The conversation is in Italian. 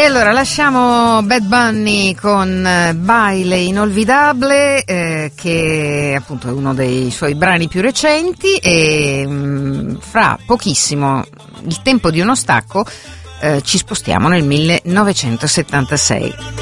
allora lasciamo Bad Bunny con Baile Inolvidable, che appunto è uno dei suoi brani più recenti, e fra pochissimo, il tempo di uno stacco, ci spostiamo nel 1976.